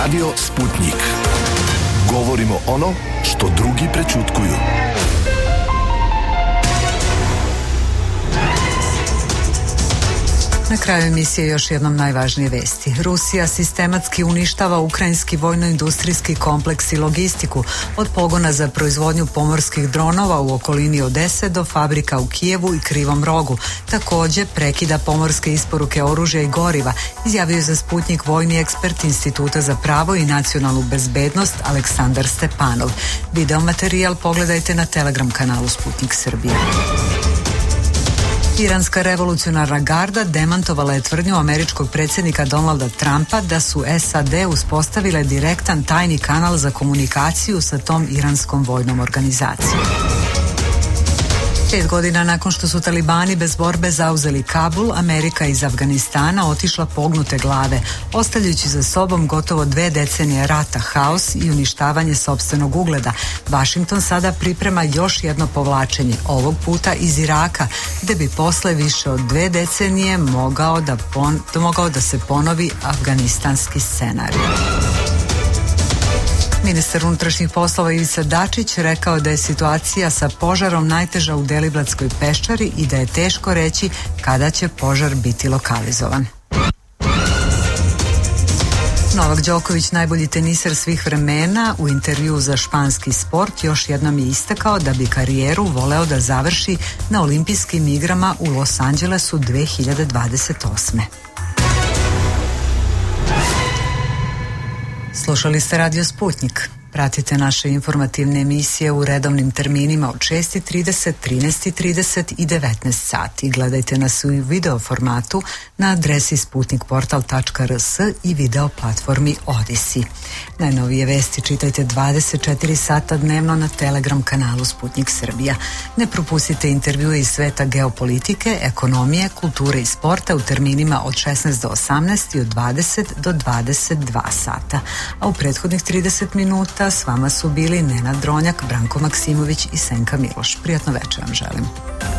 Radio Sputnik. Govorimo ono što drugi prećutkuju. Na kraju emisije još jednom najvažnije vesti. Rusija sistematski uništava ukrajinski vojno-industrijski kompleks i logistiku, od pogona za proizvodnju pomorskih dronova u okolini Odese do fabrika u Kijevu i Krivom Rogu. Također prekida pomorske isporuke oružja i goriva, izjavio za Sputnik vojni ekspert Instituta za pravo i nacionalnu bezbednost Aleksandar Stepanov. Video materijal pogledajte na Telegram kanalu Sputnik Srbije. Iranska revolucionarna garda demantovala je tvrdnju američkog predsjednika Donalda Trumpa da su SAD uspostavile direktan tajni kanal za komunikaciju sa tom iranskom vojnom organizacijom. 5 godina nakon što su talibani bez borbe zauzeli Kabul, Amerika iz Afganistana otišla pognute glave, ostavljajući za sobom gotovo 2 decenije rata, haos i uništavanje sopstvenog ugleda. Washington sada priprema još jedno povlačenje, ovog puta iz Iraka, gde bi posle više od 2 decenije mogao da se ponovi afganistanski scenarij. Ministar unutrašnjih poslova Ivica Dačić rekao da je situacija sa požarom najteža u Deliblatskoj peščari i da je teško reći kada će požar biti lokalizovan. Novak Đoković, najbolji teniser svih vremena, u intervjuu za Španski sport još jednom je istakao da bi karijeru voleo da završi na olimpijskim igrama u Los Angelesu 2028. Slušali ste Radio Sputnik. Pratite naše informativne emisije u redovnim terminima od 6:30, 13:30 i 19 sati. Gledajte nas u video formatu na adresi sputnikportal.rs i video platformi Odisi. Najnovije vesti čitajte 24 sata dnevno na Telegram kanalu Sputnik Srbija. Ne propustite intervjue iz sveta geopolitike, ekonomije, kulture i sporta u terminima od 16 do 18 i od 20 do 22 sata. A u prethodnih 30 minuta s vama su bili Nenad Dronjak, Branko Maksimović i Senka Miloš. Prijatno večer vam želim.